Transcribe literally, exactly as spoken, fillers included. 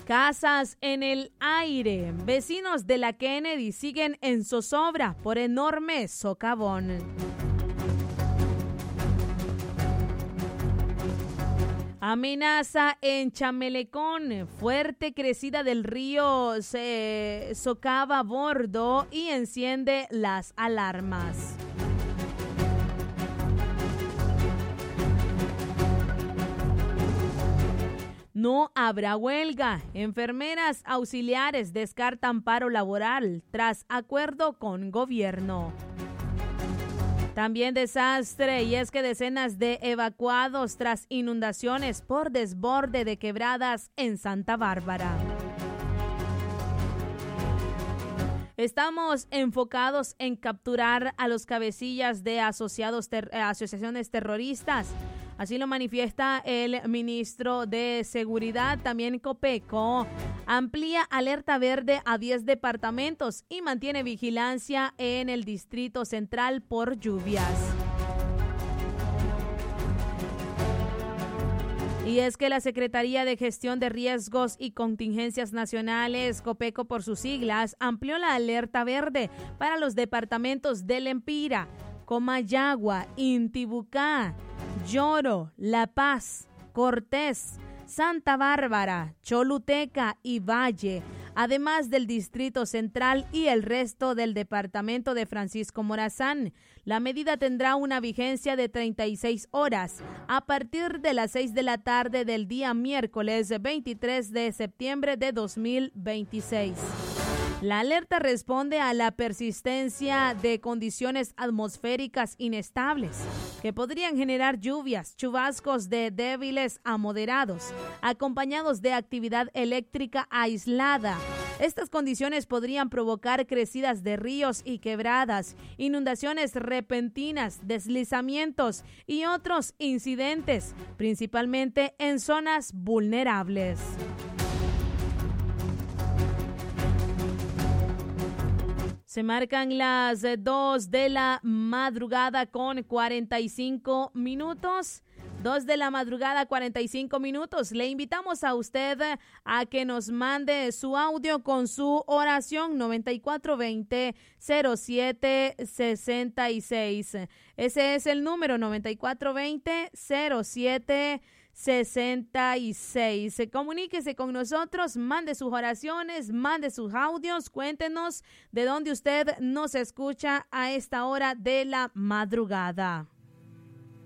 Casas en el aire. Vecinos de la Kennedy siguen en zozobra por enorme socavón. Amenaza en Chamelecón. Fuerte crecida del río se socava bordo y enciende las alarmas. No habrá huelga. Enfermeras auxiliares descartan paro laboral tras acuerdo con gobierno. También desastre, y es que decenas de evacuados tras inundaciones por desborde de quebradas en Santa Bárbara. Estamos enfocados en capturar a los cabecillas de asociados ter- asociaciones terroristas. Así lo manifiesta el ministro de Seguridad. También Copeco amplía alerta verde a diez departamentos y mantiene vigilancia en el Distrito Central por lluvias. Y es que la Secretaría de Gestión de Riesgos y Contingencias Nacionales, Copeco por sus siglas, amplió la alerta verde para los departamentos de Lempira, Comayagua, Intibucá, Lloro, La Paz, Cortés, Santa Bárbara, Choluteca y Valle, además del Distrito Central y el resto del departamento de Francisco Morazán. La medida tendrá una vigencia de treinta y seis horas a partir de las seis de la tarde del día miércoles veintitrés de septiembre de dos mil veintiséis. La alerta responde a la persistencia de condiciones atmosféricas inestables que podrían generar lluvias, chubascos de débiles a moderados, acompañados de actividad eléctrica aislada. Estas condiciones podrían provocar crecidas de ríos y quebradas, inundaciones repentinas, deslizamientos y otros incidentes, principalmente en zonas vulnerables. Se marcan las dos de la madrugada con cuarenta y cinco minutos. dos de la madrugada, cuarenta y cinco minutos. Le invitamos a usted a que nos mande su audio con su oración noventa y cuatro veinte cero siete sesenta y seis. Ese es el número noventa y cuatro veinte cero siete sesenta y seis. Comuníquese con nosotros, mande sus oraciones, mande sus audios, cuéntenos de dónde usted nos escucha a esta hora de la madrugada.